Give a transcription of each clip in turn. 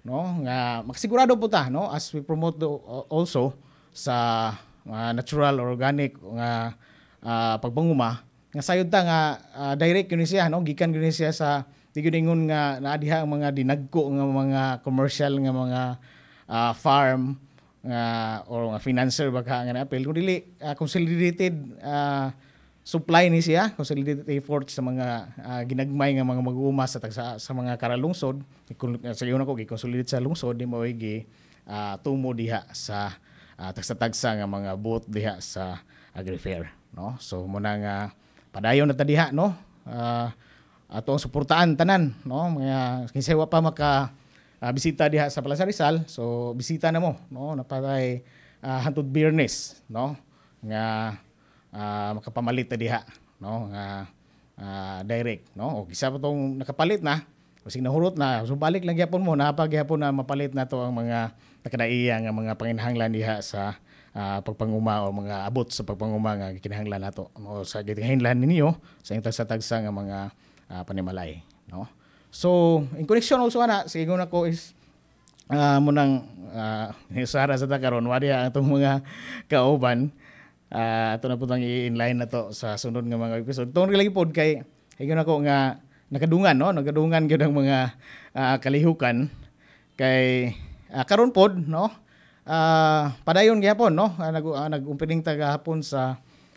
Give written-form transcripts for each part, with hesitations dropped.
no, nga makasigurado po ta, no, as we promote also sa natural organic nga pagpanguma nga sayod ta nga direct yun siya, no, gikan yun siya sa di gyud nga naa diha ang mga dinagko nga mga commercial nga mga farm nga or nga financer baka nga na apel kung dili consolidated supply ni siya, consolidated effort sa mga ginagmay nga mga mag-uuma sa mga karalungsod, sa iyo na ko gi-consolidate sa lungsod di mo gi tumo diha sa tagsa-tagsa nga mga booth diha sa agri-fair, no. So muna nga padayon na ta diha, no, ato ang suportaan tanan, no, mga kinsay wa pa maka bisita diha sa Plaza Rizal, so bisita na mo, no, napatay hantod Biyernes, no, nga makapamalit na diha, no, nga direct, no, o isa pa tong nakapalit na kasi nahurot na, so balik lang gyapon mo, napagyapon na mapalit na to ang mga nakadaiya nga mga panginahanglan diha sa pagpanguma o mga abot sa pagpanguma nga gikinahanglan nato, no, sa gikinahanglan ninyo sa tagsa-tagsa nga mga panimalay, no. So in connection also ana sigon ako is munang sara sa ta karon wa diha atong mga kauban ato na putang i-inline na to sa sunod nga mga episode. Tong relay pod kay sigon ako nga nakadungan, no, nakadungan gyud ang mga kalihukan kay karon pod, no, padayon gyapon, no, nag-opening ta gahapon sa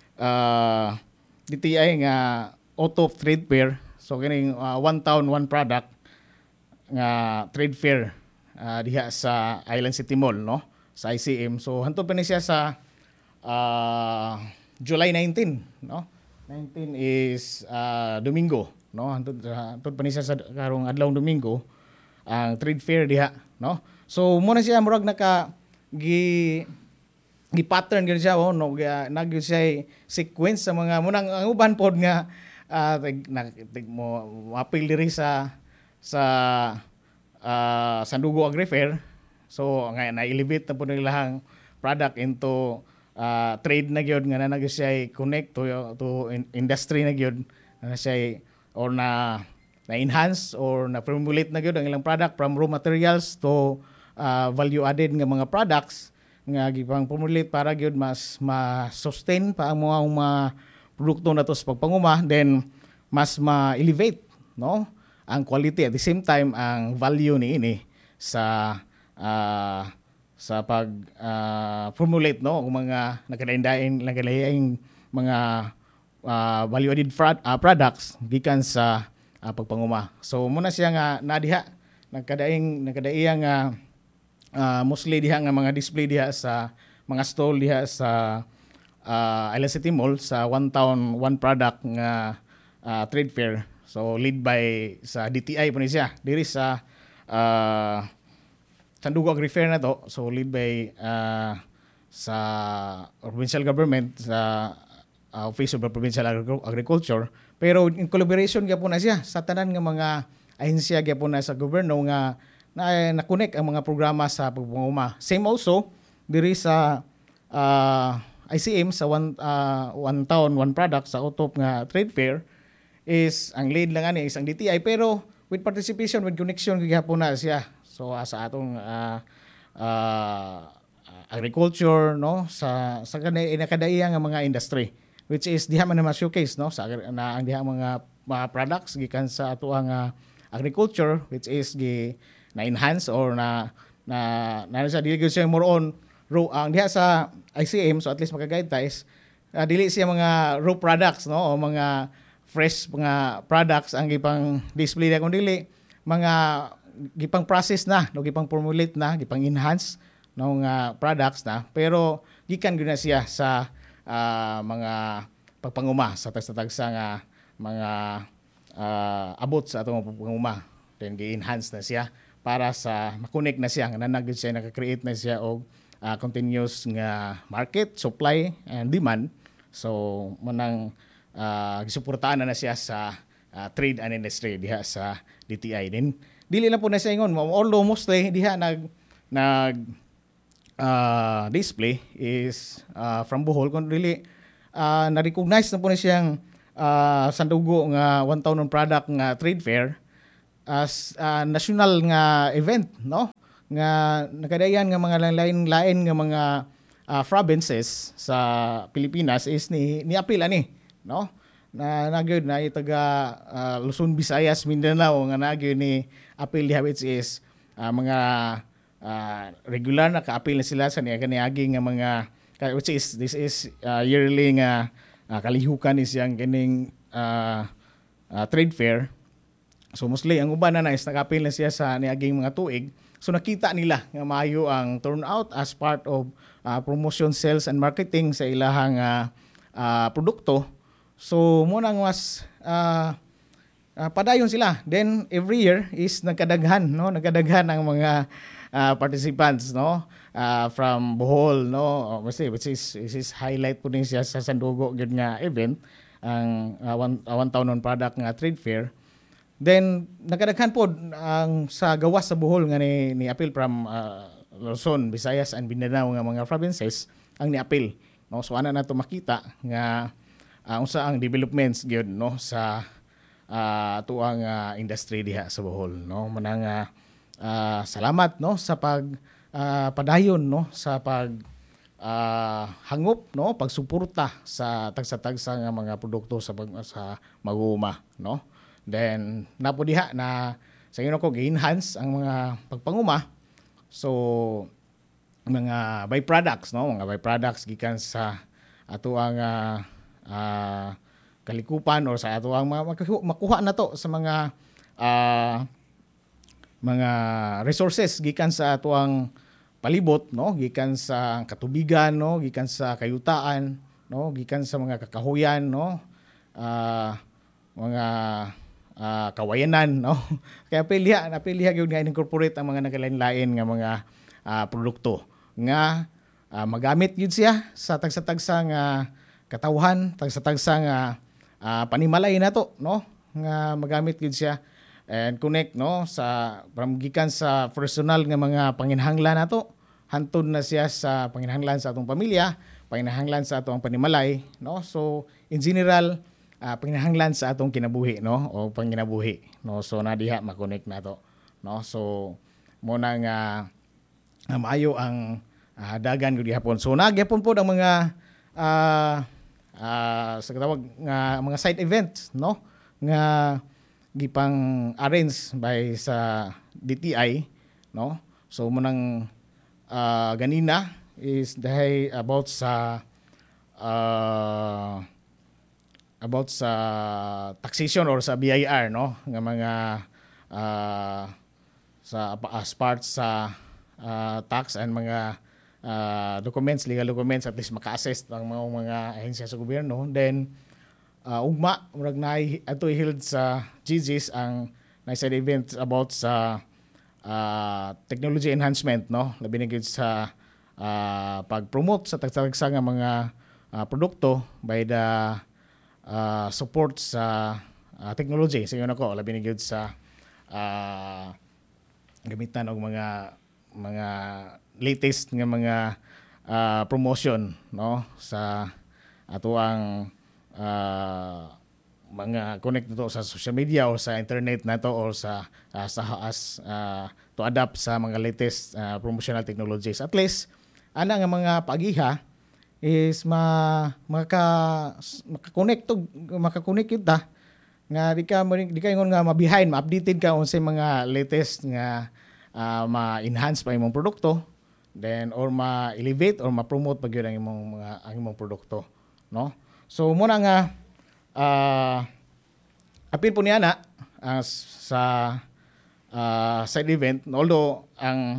DTI nga Auto Trade Fair. So kining one town one product nga trade fair diha sa Island City Mall, no, sa ICM. So hantod pa ni siya sa July 19, no. 19 is Domingo, no. Hantod pa ni siya sa karong adlaw Domingo ang trade fair diha, no. So mo na siya murag naka gi-pattern gyud siya, no, nagyud siya sequence sa mga munang ang uban pod nga mo apil diri sa Sandugo Agri-Fair. So nga na-elevate na po nilang product into trade na gyud nga na siya connect to industry na gyud na siya or na enhance or na formulate na gyud ang ilang product from raw materials to value added nga mga products nga gipang formulate para gyud mas ma-sustain pa ang mga produkto na to sa pagpanguma, then mas ma-elevate, no, ang quality at the same time ang value niini sa pag formulate, no, ang mga nagkalain mga value added products gikan sa pagpanguma. So muna siya nga nadiha nagkadaing nga mostly diha nga mga display diha sa mga stall diha sa Island City Mall sa one town one product nga trade fair. So lead by sa DTI po ni siya diri sa Sandugo Agri-Fair na to. So lead by sa provincial government sa Office of Provincial Agriculture, pero in collaboration gyapon na siya sa tanan nga mga ahensya gyapon na sa gobyerno nga na-connect ang mga programa sa pagpanguma. Same also diri sa ICM sa one town one product sa utop nga trade fair is ang lead lang ani is ang DTI, pero with participation with connection gihapon na siya. So sa atong agriculture, no, sa nakadaiya nga mga industry which is diha man na showcase, no, sa ang diha mga products gikan sa ato ang agriculture which is na enhance or na sa dili gyud siya more on raw ang diha sa ICM. So at least maka-guide ta is dili siya mga raw products, no, o mga fresh mga products ang gipang display na, kundi mga gipang process na, no, gipang formulate na, gipang enhance ng products na, pero gikan gyud na siya sa mga pagpanguma sa tagsa nga mga abot sa atong pagpanguma, then gi-enhance na siya para sa ma-connect na siya nga nanagid siya, naka-create na siya og continuous nga market, supply and demand. So manang gisuportahan na siya sa trade and industry diha sa DTI. Din dili lang po na siya ingon, although mostly diha nag display is from Bohol, kung dili na-recognize na po na siyang Sandugo nga one town product nga trade fair as national nga event, no, nga nakadayan nga mga lain-lain nga mga provinces sa Pilipinas is ni apil ani, no? Na nagyod na taga Luzon, Visayas, Mindanao nga nagyod ni apil diha, which is mga regular na kaapil na sila sa niagi nga mga which is this is yearly nga kalihukan is yang kining trade fair. So mostly ang uban na is nakapil na siya sa niaging mga tuig. So nakita nila nga maayo ang turnout as part of promotion, sales and marketing sa ilahang produkto. So mo nang mas padayon sila. Then every year is nagkadaghan ang mga participants, no, from Bohol, no, which is highlight po din siya sa Sandugo gyud nga event ang one town on product nga trade fair. Then nagkadaghan po ang sa gawas sa Bohol nga ni apil from Luzon, Visayas and Mindanao nga mga provinces ang niapil, no. So ana nato makita nga unsa ang developments gyud, no, sa tuang industry diha sa Bohol, no. Manang salamat, no, sa padayon, no, sa hangop, no, pagsuporta sa tagsa-tagsa nga mga produkto sa mag-uuma, no. Then napo diha na sa inyo ko gi-enhance ang mga pagpanguma. So mga byproducts, no, mga byproducts gikan sa ato ang kalikupan or sa ato ang makuha na to sa mga resources gikan sa ato ang palibot, no, gikan sa katubigan, no, gikan sa kayutaan, no, gikan sa mga kakahuyan, no, mga kawayanan, no. Kaya napiliha gyud nga incorporate ang mga nagalain-lain nga mga produkto nga magamit gyud siya sa tagsa-tagsa nga katawhan, tagsa-tagsa nga panimalay nato, no, nga magamit gyud siya and connect, no, sa gikan sa personal nga mga panginahanglan nato hantod na siya sa panginahanglan sa atong pamilya, panginahanglan sa atong panimalay, no. So in general panginahanglan sa atong kinabuhi, no, o panginabuhi, no. So nadiha ma-connect nato, no. So mo na nga maayo ang dagan gyud gihapon. So nagyapon po ang mga sa katawag nga mga side events, no, nga gipang arrange by sa DTI, no. So mo nang ganina is dahay about sa taxation or sa BIR, no, nga mga as part sa tax and mga documents, legal documents, at least maka-assess ang mga ahensya sa gobyerno. Then ugma murag naay ato held sa GGs ang nice event about sa technology enhancement, no, labi na gyud sa pag-promote sa tagsa nga mga produkto by the support sa technology. So yun ako, labi na gyud sa gamitan og mga latest nga mga promotion, no, sa ato ang mga connect to sa social media o sa internet nato or sa to adapt sa mga latest promotional technologies. At least ana nga mga pagiha is makakonect kita nga di ka ingon nga ma-behind, ma-updated ka unsay mga latest nga ma-enhance pa imong produkto, then or ma-elevate or ma-promote pag yun ang imong produkto, no. So muna nga apil po niya na sa side event, although ang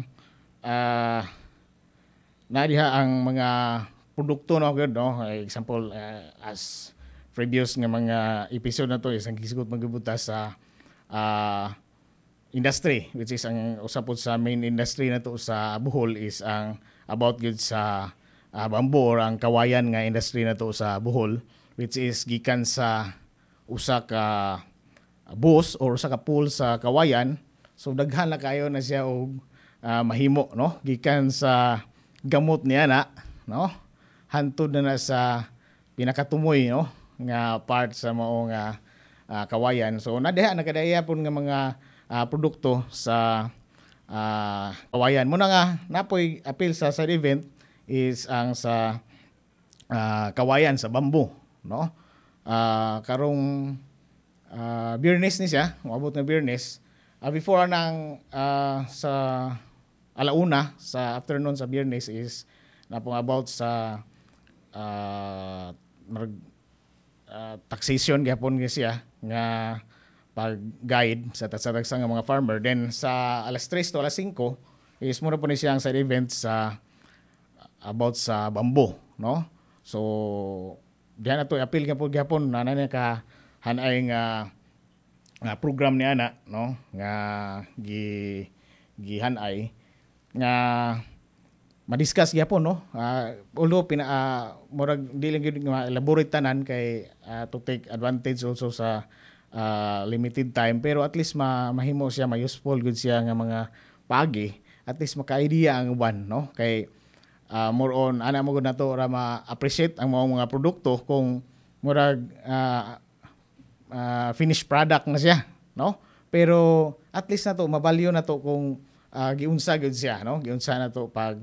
nadiha ang mga produkto, no, good, no, example as previous nga mga episode na to is ang gisgot magbubuta sa industry, which is ang usapod sa main industry na to sa Bohol is ang about good sa bamboo or ang kawayan nga industry na to sa Bohol, which is gikan sa usa ka bus or usa ka pool sa kawayan. So daghan na kayo na siya og mahimo, no, gikan sa gamot niya na, no, hantod na sa pinakatumoy, no, nga part sa mao nga kawayan. So nadiha nakadaya pun nga mga produkto sa kawayan. Muna nga napoy appeal sa side event is ang sa kawayan sa bamboo, no? Karong Biyernes ni siya, umabot na Biyernes. Before nang sa alauna sa afternoon sa Biyernes is napong about sa taxation gyapon siya nga pag-guide sa tagsang nga mga farmer. Then sa alas 3 to alas 5 is muna po ni siya ang side event sa about sa bamboo, no? So diyan ato appeal gyapon na nana ka hanay nga program ni ana, no, nga gihanay nga madiscuss gyapon, no. Although murag dili gyud nga elaborate tanan kay to take advantage also sa limited time, pero at least mahimo siya ma-useful good siya nga mga pagi, at least maka-idea ang uban, no, kay more on ana mo gud nato ra ma-appreciate ang mga produkto kung murag finished product na siya, no? Pero at least nato mabalyo nato kung giunsa gyud siya, no? Giunsa nato pag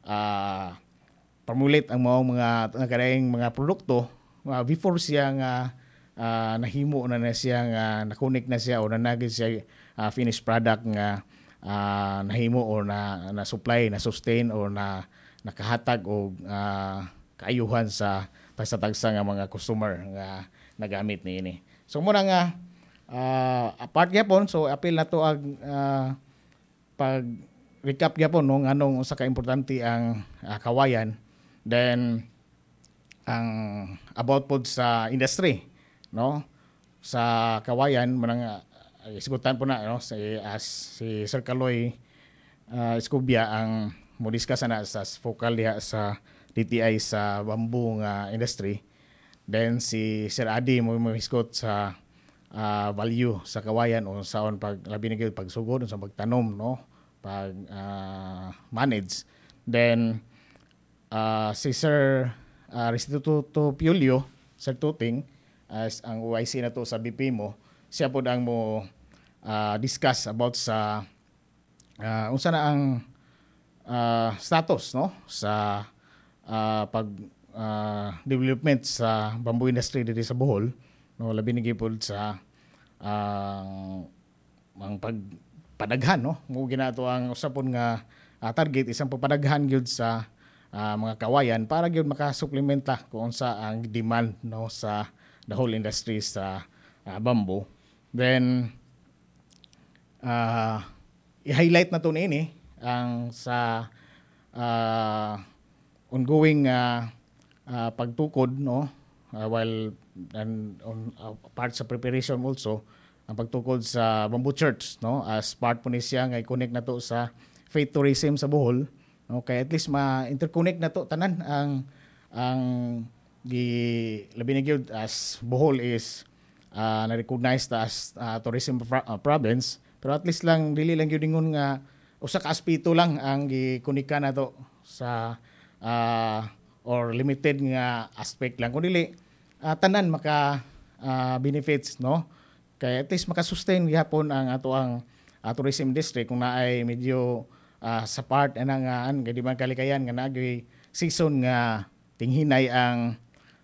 pamulit ang mga nakadaing mga produkto before siya nga nahimo na siya nga nakunik na siya o nanagid siya finished product nga nahimo or na supply, na sustain or na nakahatag og kaayuhan sa tagsa nga mga customer nga nagamit niini. So muna nga apart gyapon, so appeal na to ag pag recap gyapon, no, nganong usa ka importante ang kawayan. Then ang about pod sa industry, no, sa kawayan manang isgutan po na, no, si Sir Kaloy Escobia ang mo discuss na sa focal diha sa DTI sa bamboo nga industry. Then si Sir Adi mo hisgot sa value sa kawayan o saon pag labi na gyud pagsugod sa pagtanom, no, pag manage. Then si Sir Restituto Piulio, Sir Tuting, as ang OIC na to sa BP mo, siya po ang mo discuss about sa unsa na ang status, no, sa pag development sa bamboo industry dito sa Bohol, no, labi ni gipod sa ang pagpadaghan, no, mo ginato ang usapon nga target isang papadaghan gyud sa mga kawayan para gyud makasuplementa kung unsa ang demand, no, sa the whole industry sa bamboo. Then i-highlight na to niini ang sa ongoing pagtukod, no, while on part sa preparation also ang pagtukod sa Bamboo Church, no, as part po ni siya nga i-connect na to sa faith tourism sa Bohol, no, kay at least ma-interconnect na to tanan ang labi na gyud as Bohol is na-recognized as tourism province, pero at least lang dili lang gyud ingon nga usa ka aspeto lang ang gikunika na to sa or limited nga aspect lang, kun dili tanan maka benefits, no, kay at least maka-sustain gyapon ang ato ang tourism district kung naay medyo sa part nga di man kalikayan nga naagay season nga tinghinay ang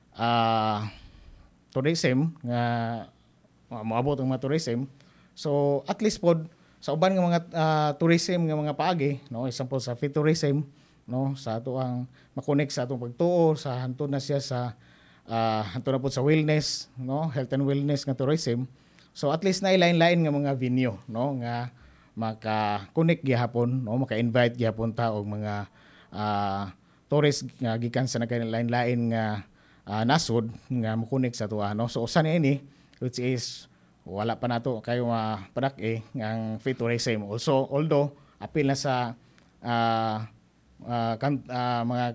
tourism nga moabot ang mga tourism. So at least pod sa uban nga mga tourism nga mga paagi, no, example sa faith tourism, no, sa ato ang makonek sa atong pagtuo sa hantod na siya sa hantod na pod sa wellness, no, health and wellness nga tourism. So at least na lain-lain nga mga venue, no, nga maka-connect gihapon, no, maka-invite gihapon ta og mga tourist nga gikan sa lain-lain nga nasod nga mo-connect sa tuwa, no. So usa niini which is wala pa nato kayo mapadak ang faith tourism also, although apil na sa mga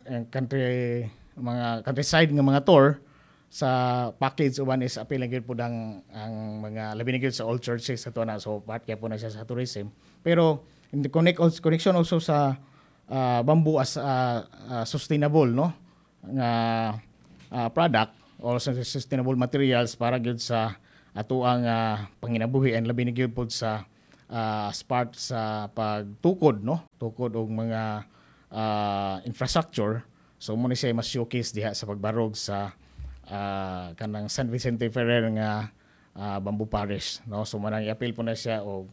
countryside nga mga tour sa package uban is apil na gyud pud ang mga labi na gyud sa old churches sa tuwa na, so part kaya po na siya sa tourism. Pero in the connection also sa bamboo as sustainable, no, nga product or sustainable materials para gyud sa ato ang panginabuhi and labi na gyud pod sa as part sa pagtukod, no, tukod og mga infrastructure. So mo ni siya mas showcase diha sa pagbarog sa kanang San Vicente Ferrer nga Bamboo Parish, no. So manang i-appeal po na siya og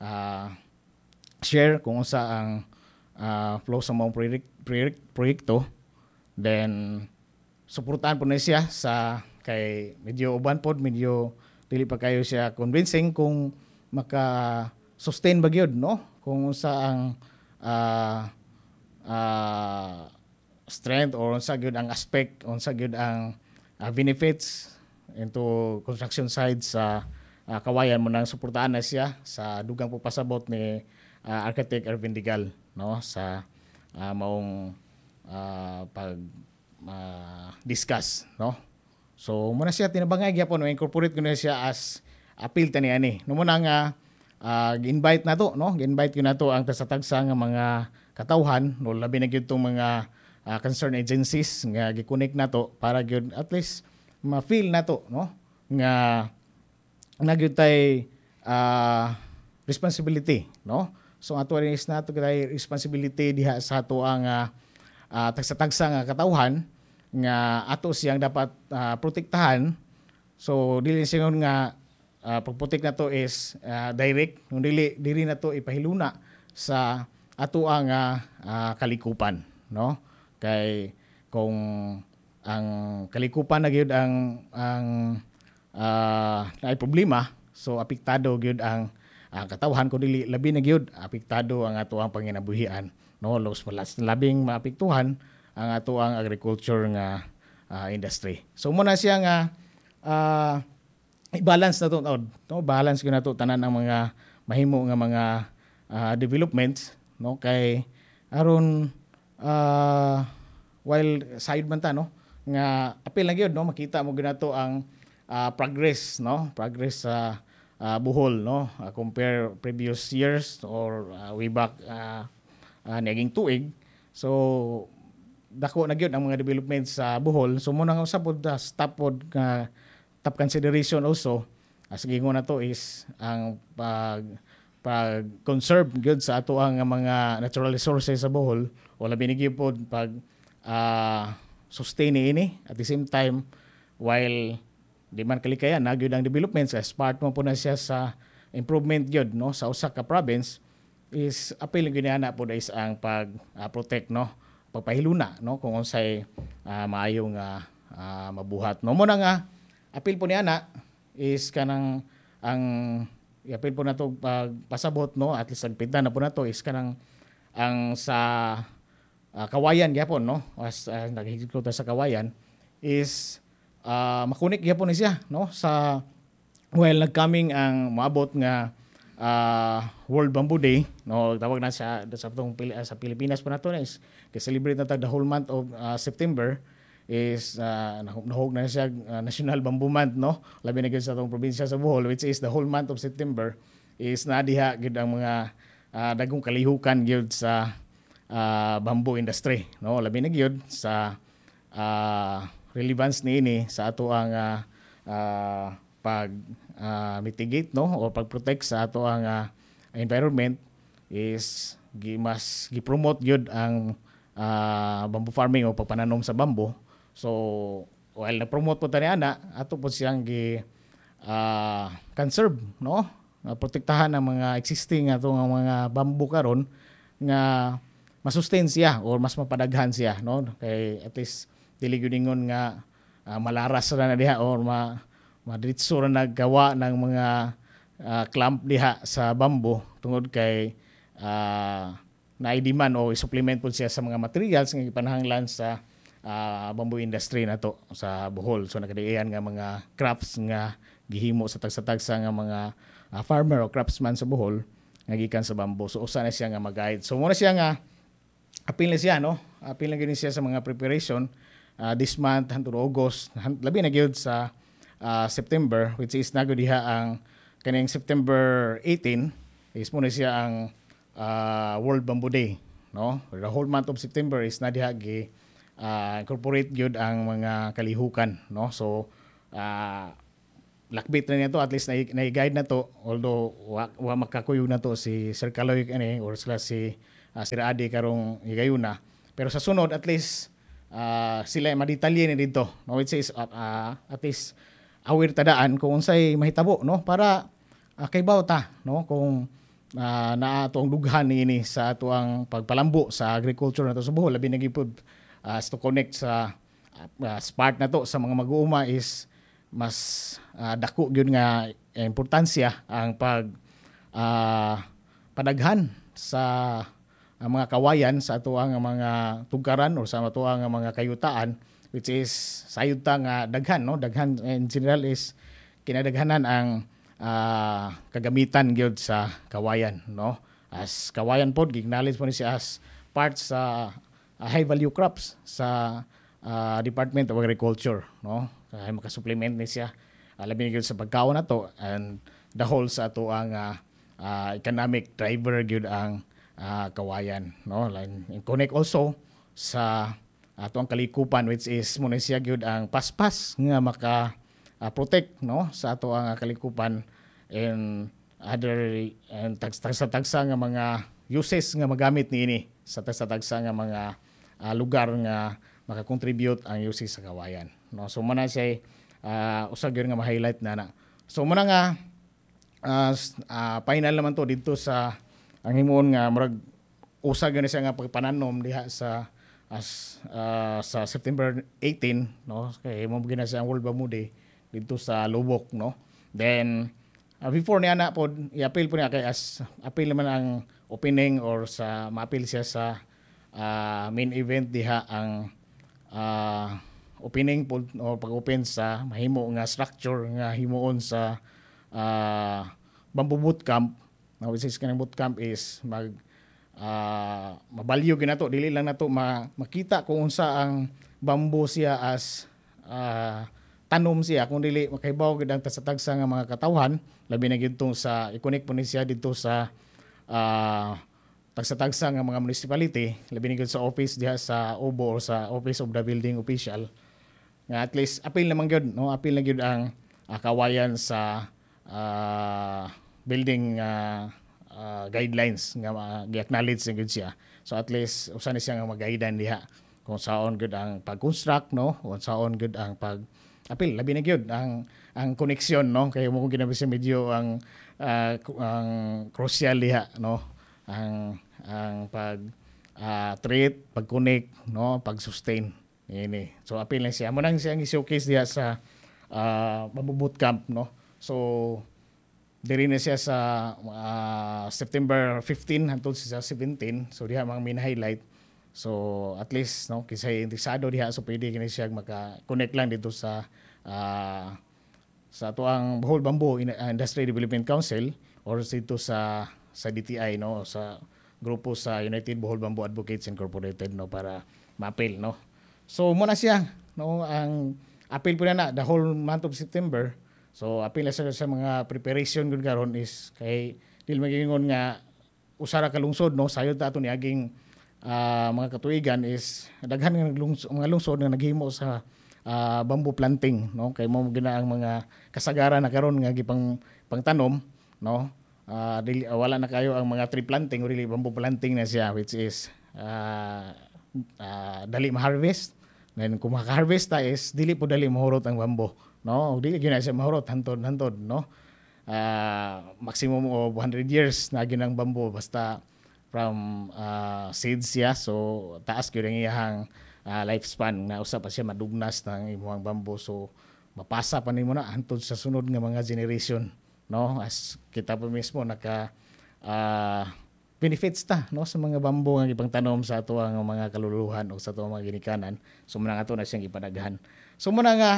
share kung unsa ang flow sa mga proyekto. Then suportahan po na siya sa kay medyo uban pod, medyo dili pa kayo siya convincing kung maka-sustain ba gyud, no, kung unsa ang strength or unsa gyud ang aspect, unsa gyud ang benefits into construction side sa Kawayan. Mo nang suportahan na siya sa dugang pagpasabot ni Architect Ervin Digal, no, sa maong pag discuss, no. So muna siya tinabangay gyapon, no, incorporate ko na siya as appeal tani ani. No muna nga gi-invite nato, no, gi-invite ko nato ang tagsa-tagsa nga mga katawhan, no, labi na gyud tong mga concerned agencies nga gi-connect nato para gyud at least ma-feel nato, no, nga nagyud tay responsibility, no. So ato rin is nato tay responsibility diha sa ato ang tagsa-tagsa nga katawhan nga ato siyang dapat protektahan. So dili singon nga pagputik nato is direct, kung dili nato ipahiluna sa ato ang kalikupan, no. Kay kung ang kalikupan na gyud ang naay problema, so apektado gyud ang katawhan, ko dili labi na gyud apektado ang ato ang panginabuhian, no. Labing maapektuhan ang ato ang agriculture nga industry. So muna siya nga i-balance na to, no, balance gyud nato tanan ang mga mahimo nga mga developments, no, kay aron while side man ta, no, nga apil lang gyud, no, makita mo gyud nato ang progress, no, progress sa Bohol, no, compare previous years or way back naging tuig. So dako na gyud ang mga developments sa Bohol. So mo nang usab pod top consideration also as gingon na to is ang pag-conserve gyud sa ato ang mga natural resources sa Bohol, o labi ni gyud pod pag sustain ini at the same time while di man kalikayan na gyud ang developments as part mo po na siya sa improvement gyud, no, sa usa ka province, is apil gyud ana po is ang pag protect, no, pagpahiluna, no, kung unsay maayo nga mabuhat, no. Mo na nga apil po ni ana is kanang ang apil po nato pagpasabot, no, at least ang pinta na po nato is kanang ang sa Kawayan gyapon, no, as naghigugma sa Kawayan is makunik gyapon ni siya, no, sa well nagcoming ang maabot nga World Bamboo Day, no, tawag na sa Pilipinas pa nato na is celebrate na the whole month of September is nahog na siya National Bamboo Month, no, labi na gyud sa atong probinsya sa Bohol, which is the whole month of September is nadiha gyud ang mga dagong kalihukan gyud sa bamboo industry, no, labi na gyud sa relevance niini sa ato ang pag mitigate, no, o pag-protect sa ato ang environment is mas gi-promote gyud ang bamboo farming o pagpananom sa bamboo. So while na-promote po tani ana, ato po siyang conserve, no, protektahan ang mga existing ato nga mga bamboo karon nga masustain siya or mas mapadaghan siya, no, kay at least dili gyud ingon nga malaras ra na diha or madiretso ra naggawa ng mga clamp diha sa bamboo tungod kay na-demand o supplement po siya sa mga materials nga gipanahanglan sa bamboo industry nato sa Bohol. So nakadiyan nga mga crafts nga gihimo sa tagsa-tagsa nga mga farmer o craftsman sa Bohol nga gikan sa bamboo. So usa na siya nga mag-guide. So muna siya nga apil na siya, no, apil na gyud siya sa mga preparation this month hangtod August, labi na gyud sa September, which is nagud diha ang kaning September 18 is muna siya ang World Bamboo Day, no. The whole month of September is na diha gi incorporate gyud ang mga kalihukan, no. So lakbit na niya to, at least na-guide na to, although wa makakuyog na to si Sir Kaloy or si Sir Adi karong higayuna. Pero sa sunod, at least sila madetalye ni dito, no, which is at least aware tadaan kung unsay mahitabo, no, para kay bawta, no, kung na atong dughan niini sa atuang pagpalambo sa agriculture nato sa Bohol, labi na gipud to connect sa part na to sa mga mag-uuma is mas dako gyud nga importansya ang padaghan sa mga kawayan sa atuang mga tugkaran o sa atuang mga kayutaan, which is sayod ta nga daghan, no, daghan in general is kinadaghanan ang kagamitan gyud sa kawayan, no, as kawayan pod gi-acknowledge po ni siya as part sa high value crops sa Department of Agriculture, no, kay makasupplement ni siya labi gyud sa pagkaon nato, and the whole sa ato ang economic driver gyud ang kawayan, no, like connect also sa ato ang kalikupan, which is muna siya gyud ang paspas nga maka protect, no, sa ato ang kalikupan and other and tagsa nga mga uses nga magamit niini sa tagsa nga mga lugar nga maka-contribute ang uses sa kawayan, no. So muna siya usa gyud nga ma-highlight na. So muna nga final naman to dito sa ang himuon nga murag usa gyud siya nga pagpananom diha sa September 18, no, kay mo gina siya ang World Bamboo Day dito sa Lubok, no. Then before niya na pod i-appeal po niya kay as appeal naman ang opening or sa ma-appeal siya sa main event diha ang opening po o pag-open sa mahimo nga structure nga himuon sa bamboo bootcamp, which is kanang bootcamp is mabalyo ginato, dili lang nato makita kung unsa ang bamboo siya as tanom siya, kung dili makahibaw gid ang tagsa nga mga katawhan, labi na gid sa i-connect po ni siya dito sa tagsa nga mga municipality, labi na gid sa office diha sa OBO or sa Office of the Building Official, nga at least appeal naman gyud, no, appeal na gyud ang kawayan sa building guidelines nga gi-acknowledge na gyud siya. So at least usa ni siya nga mag-guidean diha kung saon gyud ang pag-construct, no, kung saon gyud ang pag-appeal, labi na gyud ang connection, no, kay mo kung ginabi siya medyo ang crucial diha, no, ang pag treat, pag-connect, no, pag-sustain ini. So appeal na siya mo nang siya i-showcase diha sa bamboo bootcamp, no. So diri na siya sa September 15 hangtod sa 17, so diha mga main highlight. So at least, no, kisay interesado diha, so pwede kini siya maka-connect lang dito sa tuang Bohol Bamboo Industry Development Council or dito sa DTI, no, sa grupo sa United Bohol Bamboo Advocates Incorporated, no, para ma-appeal, no. So muna siya, no, ang appeal po na the whole month of September. So appeal na sa mga preparation gud karon is kay dili magingon nga usara ka lungsod, no, sayod ta ato ni aging mga katuigan is daghan nga mga lungsod nga naghimo sa bamboo planting, no, kay mo gina ang mga kasagaran na karon nga gipang pangtanom, no. Wala na kayo ang mga tree planting o really bamboo planting na siya, which is dali ma-harvest. Then kung maka-harvest ta is dili po dali mahurot ang bamboo, no, dili gyud na siya mahurot hantod, no. Maximum of 100 years na gyud ang bamboo basta from seeds siya, so taas gyud ang iyang lifespan na usa pa siya madugnas ng imong bamboo, so mapasa pa nimo na hantod sa sunod nga mga generation, no, as kita po mismo naka benefits ta, no, sa mga bamboo nga gipangtanom sa ato ang mga kaluluhan o sa ato mga ginikanan. So muna nga ato na siyang ipadaghan. So muna nga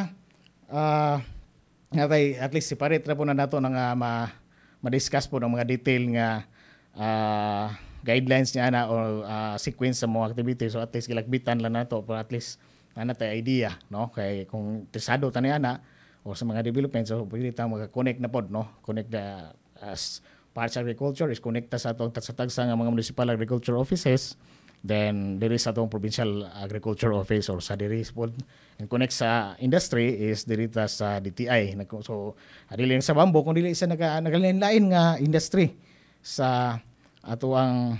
at least separate ra po na nato nga ma-discuss po ng mga detail nga guidelines niya na or sequence sa mga activities. So at least gilagbitan lang nato para at least na tay idea, no, kay kung interesado ta niya na o sa mga development, so pwede ta maka-connect na pod, no, connect as parts agriculture is connecta sa atong tagsa nga mga municipal agriculture offices Then diri sa atong provincial agriculture office or sa diri pod and connect sa industry is diri ta sa DTI. So dili lang sa bambo kung dili sa nagalain-lain nga industry sa ato ang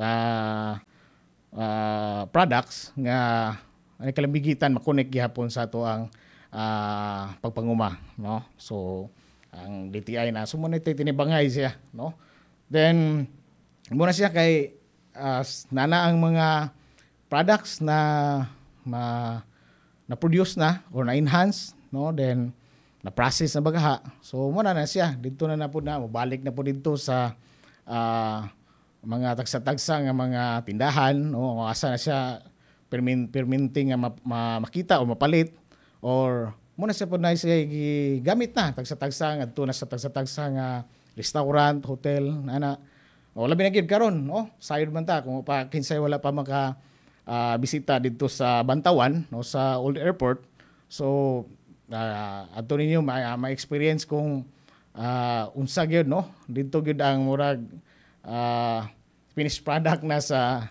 products nga ani kalambigitan makonek gihapon sa ato ang pagpanguma, no? So ang DTI na sumunod tinibangay siya, no? Then muna siya kay nana ang mga products na na-produce na or na-enhance, no? Then na-process na bagaha. So muna na siya dito na po na mabalik na po dito sa mga tagsa-tagsa nga mga tindahan, no? Asa na siya perminting nga makita o mapalit or muna siya po na siya gamit na tagsa-tagsa nga na sa tagsa-tagsa nga restaurant, hotel, nana. O labi na gyud karon, no? Sayod man ta kung pa kinsay wala pa maka bisita dito sa Bantawan, no, sa Old Airport. So adto ninyo ma-experience kung unsa gyud, no? Dito gyud ang murag finished product na sa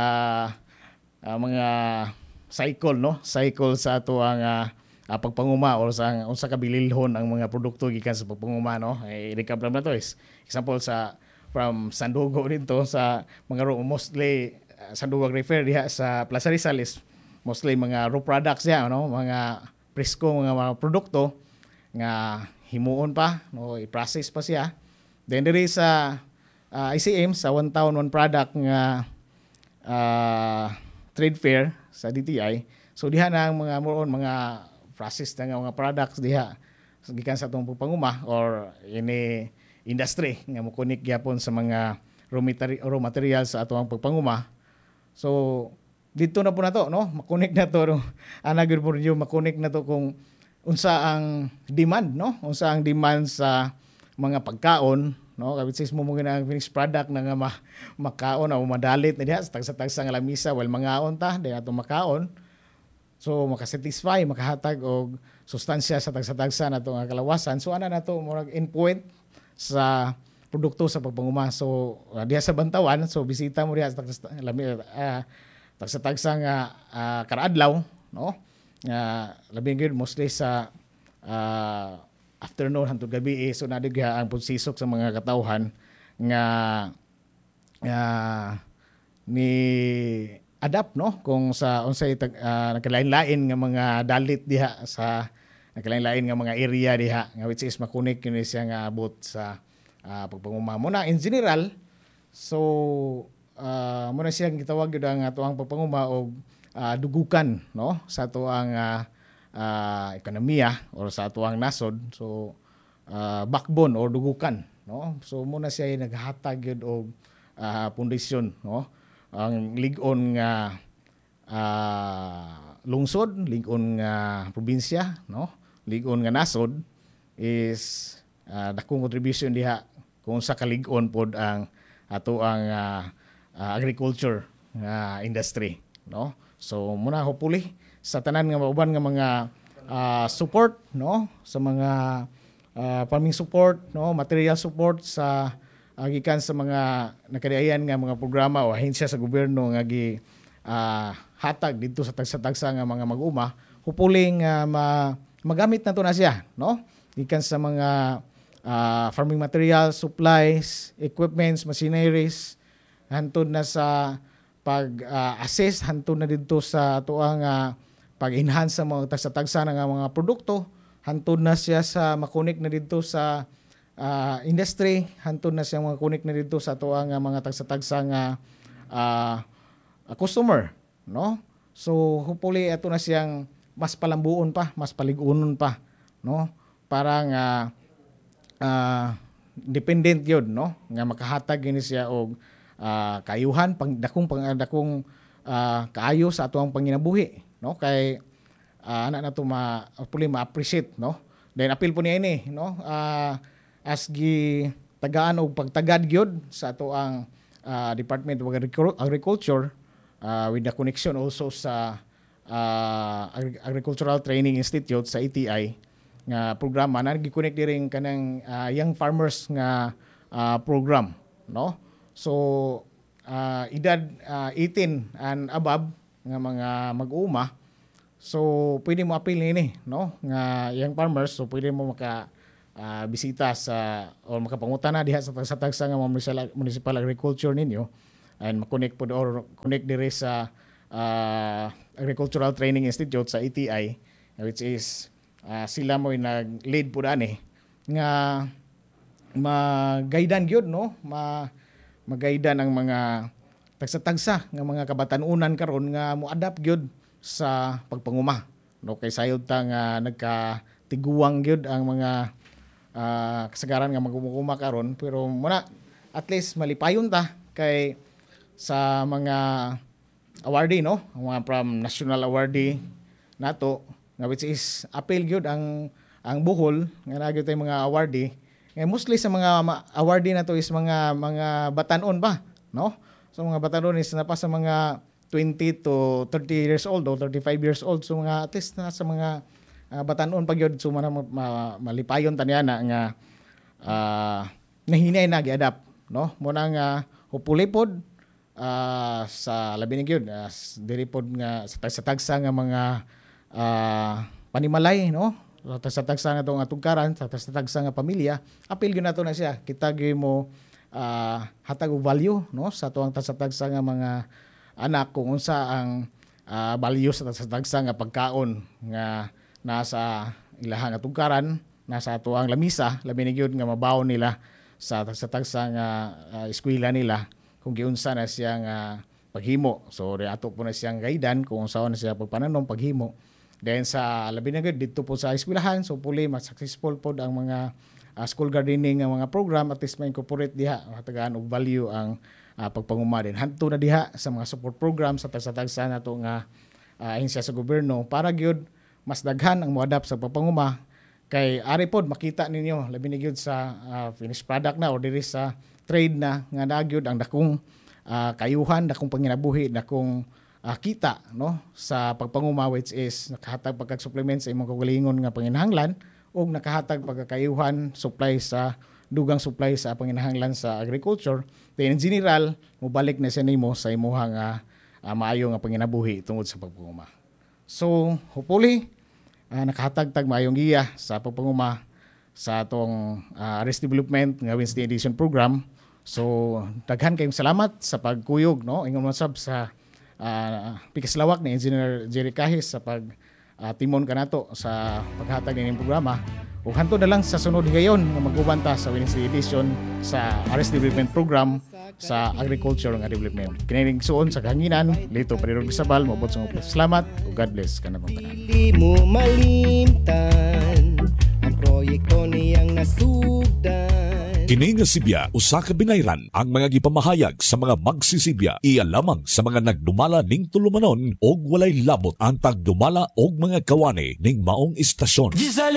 mga cycle, no? Cycle sa ato ang pagpanguma or sa unsa ka bililhon ang mga produkto gikan sa pagpanguma, no? I-recap lang na to is example from Sandugo dito sa mga mostly Sandugo refer diha sa Plaza Rizal is mostly mga raw products ya, no? Mga presko mga produkto nga himuon pa, no? I-process pa siya. Then diri sa ICM sa One Town One Product nga trade fair sa DTI. So diha na ang mga process na nga mga products diha gikan sa atong pagpanguma or ini industry nga mokunik gyapon sa mga raw materials sa atong pagpanguma. So dito na po na to, no? Makunik na to, no? Ana gyud po ninyo makunik na to kung unsa ang demand, no? Unsa ang demand sa mga pagkaon, no? Kabit mo mga ang finished product na nga makaon o madalit na diha sa tagsa-tagsa nga lamisa while mangaon ta diha atong makaon. So makasatisfy, makahatag og sustansya sa tagsa-tagsa nato nga kalawasan. So ana na to murag endpoint sa produkto sa pagpanguma. So diha sa Bantawan, so bisita mo diha sa tagsa-tagsa nga karaadlaw, no? Labi gyud mostly sa afternoon hangtod gabi so nadigha ang pugsisok sa mga katawhan nga ni adapt, no, kung sa unsay nagkalain-lain nga mga dalit diha sa nagkalain-lain nga mga area diha nga which is makunik yun siya nga abot sa pagpanguma muna in general. So muna siya gitawag gyud ang ato ang pagpanguma og dugukan, no, sa ato ang ekonomiya or sa ato ang nasod. So backbone or dugukan, no. So muna siya naghatag gyud og pundasyon, no, ang lig-on nga lungsod, lig-on nga probinsya, no, lig-on nga nasod is dakong contribution diha kung sa kalig-on pod ang ato ang agriculture industry, no. So muna hopefully sa tanan nga mauban nga mga support, no, sa mga farming support, no, material support sa gikan sa mga nakadayan nga mga programa o ahensya sa gobyerno nga hatag dito sa tagsa-tagsa nga mga mag-uma, hopefully nga magamit na to na siya, no, gikan sa mga farming materials, supplies, equipments, machineries, hantod na sa pag-assess, hantod na dito sa ato ang pag-enhance sa mga tagsa-tagsa nga mga produkto, hantod na siya sa makunik na dito sa industry, hantod na siya makunik na dito sa ato ang mga tagsa-tagsa nga customer, no. So hopefully ato na siyang mas palambuon pa, mas paligunon pa, no, para nga dependent yun, no, nga makahatag ini siya og kaayuhan dakong kaayo sa ato ang panginabuhi, no, kay ana na to ma-appreciate, no. Then appeal po niya ini, no, as tagaan og pagtagad gyud sa ato ang Department of Agriculture with the connection also sa Agricultural Training Institute sa ATI nga programa na gi-connect diri kanang young farmers nga program, no. So edad 18 and above nga mga mag-uuma. So pwede mo appeal nini, no? Nga young farmers, so pwede mo bisita sa o makapangutana diha sa tagsa nga mga municipal agriculture ninyo and makonect po or connect dire sa Agricultural Training Institute sa ATI, which is sila mo nag-lead po dani nga magaydan gyud, no? Magaydan ang mga tagsa-tagsa nga mga kabatanunan karon nga mo-adapt gyud sa pagpanguma, no? Kay sayod ta nga nagkatiguang gyud ang mga kasagaran nga magumuma karon, pero muna at least malipayon ta kay sa mga awardee, no? Ang mga from national awardee nato nga which is appeal gyud ang Bohol nga nagyud tay mga awardee. Nga mostly sa mga awardee nato is mga batanon ba, no? So mga batanon is na pa sa mga 20 to 30 years old o 35 years old, so mga at least na sa mga batanon pa gyud, so malipayon taniana nga nahinay na gi-adapt, no? Muna nga hopefully pod sa labi ni gyud diri pod nga sa tagsa nga mga panimalay, no? Sa tagsa nga itong tugkaran, sa tagsa nga pamilya, apil gyud nato na siya. Kita gyud mo hatag og value, no? Sa tuang tagsa nga mga anak kung unsa ang value sa tagsa nga pagkaon nga nasa ilahang tugkaran, nasa tuang lamisa, labi ni gyud nga mabaw nila sa tagsa nga eskwela nila kung giunsa na siya nga paghimo. So ato po na siyang gaidan kung unsa na siya pagpananom paghimo. Then sa labi na gyud dito po sa eskwelahan, so puli mas successful po ang mga school gardening nga mga program, at least ma-incorporate diha hatagaan og value ang pagpanguma din. Hanto na diha sa mga support program sa tagsa-tagsa nato nga ahensya sa gobyerno para gyud mas daghan ang moadapt sa pagpanguma, kay ari pod makita ninyo labi na gyud sa finished product na or diri sa trade na nga nagyud ang dakong kayuhan, dakong panginabuhi, dakong kita, no, sa pagpanguma, which is nakahatag pagkag-supplement sa imong kaugalingon nga panginahanglan o nakahatag pagkakayuhan supply sa dugang supply sa panginahanglan sa agriculture. Then in general mobalik na siya nimo sa imuhang maayo nga panginabuhi tungod sa pagpanguma. So hopefully nakahatag maayong giya sa pagpanguma sa atong Arrest Development nga Wednesday Edition program. So daghan kayong salamat sa pagkuyog, no, ingon masab sa pikaslawak ni Engineer Jerry Kahis sa timon kanato sa paghatag ning programa. Ug hanto na lang sa sunod higayon nga magubanta sa Wednesday edition sa Arrest Development Program sa Agriculture nga Development. Kinining suon sa kahanginan, Lito Pereira Bisabal, mabot sa mga salamat ug God bless kanang tanan. Dili mo malimtan ang proyekto niyang nasugdan. Kini nga Sibya usa ka binayran ang mga gipamahayag sa mga magsisibya iya lamang sa mga nagdumala ning tulumanon og walay labot ang tagdumala og mga kawani ning maong istasyon.